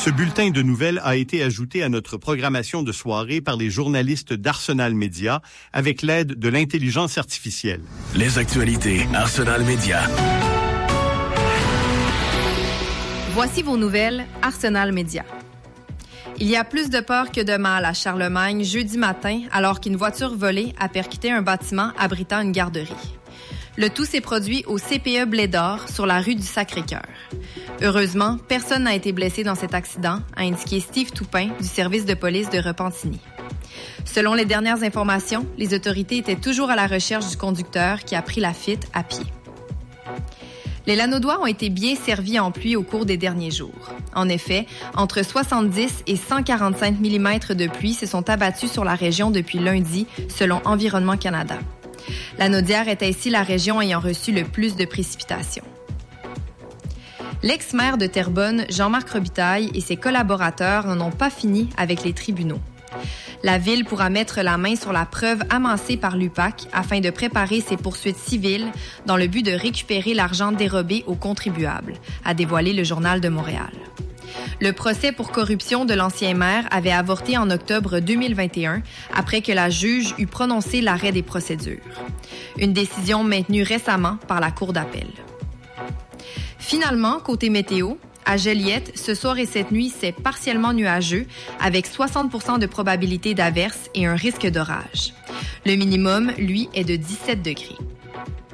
Ce bulletin de nouvelles a été ajouté à notre programmation de soirée par les journalistes d'Arsenal Média avec l'aide de l'intelligence artificielle. Les actualités Arsenal Média. Voici vos nouvelles Arsenal Média. Il y a plus de peur que de mal à Charlemagne jeudi matin alors qu'une voiture volée a percuté un bâtiment abritant une garderie. Le tout s'est produit au CPE Blé d'Or sur la rue du Sacré-Cœur. Heureusement, personne n'a été blessé dans cet accident, a indiqué Steve Toupin du service de police de Repentigny. Selon les dernières informations, les autorités étaient toujours à la recherche du conducteur qui a pris la fuite à pied. Les Lanaudois ont été bien servis en pluie au cours des derniers jours. En effet, entre 70 et 145 mm de pluie se sont abattus sur la région depuis lundi, selon Environnement Canada. Lanaudière est ainsi la région ayant reçu le plus de précipitations. L'ex-maire de Terrebonne, Jean-Marc Robitaille, et ses collaborateurs n'en ont pas fini avec les tribunaux. La Ville pourra mettre la main sur la preuve amassée par l'UPAC afin de préparer ses poursuites civiles dans le but de récupérer l'argent dérobé aux contribuables, a dévoilé le Journal de Montréal. Le procès pour corruption de l'ancien maire avait avorté en octobre 2021 après que la juge eut prononcé l'arrêt des procédures. Une décision maintenue récemment par la Cour d'appel. Finalement, côté météo, à Joliette, ce soir et cette nuit, c'est partiellement nuageux avec 60% de probabilité d'averse et un risque d'orage. Le minimum, lui, est de 17 degrés.